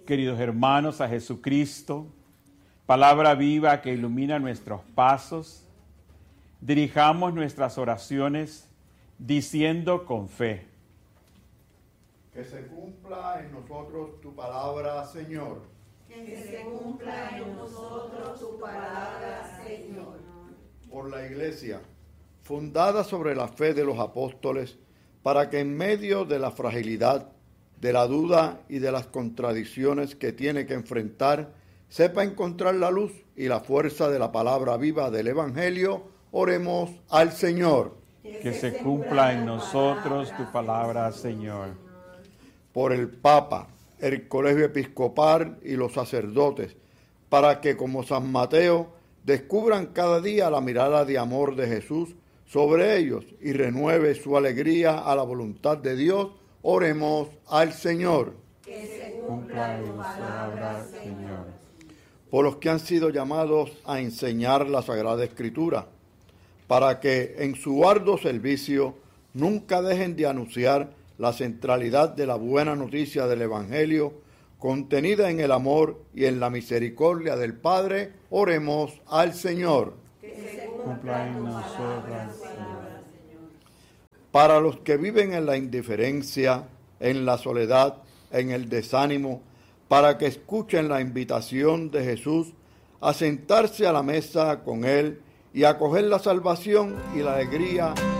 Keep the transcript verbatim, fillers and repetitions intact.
queridos hermanos, a Jesucristo, palabra viva que ilumina nuestros pasos, dirijamos nuestras oraciones diciendo con fe: que se cumpla en nosotros tu palabra, Señor. Que se cumpla en nosotros tu palabra, Señor. Por la Iglesia, fundada sobre la fe de los apóstoles, para que en medio de la fragilidad, de la duda y de las contradicciones que tiene que enfrentar, sepa encontrar la luz y la fuerza de la palabra viva del Evangelio, oremos al Señor. Que se cumpla en nosotros tu palabra, Señor. Por el Papa, el Colegio Episcopal y los sacerdotes, para que como San Mateo descubran cada día la mirada de amor de Jesús sobre ellos y renueve su alegría a la voluntad de Dios, oremos al Señor. Que se cumpla tu palabra, Señor. Por los que han sido llamados a enseñar la Sagrada Escritura, para que en su arduo servicio nunca dejen de anunciar la centralidad de la buena noticia del Evangelio, contenida en el amor y en la misericordia del Padre, oremos al Señor. Que se cumpla en nosotros, Señor. Para los que viven en la indiferencia, en la soledad, en el desánimo, para que escuchen la invitación de Jesús a sentarse a la mesa con Él y acoger la salvación y la alegría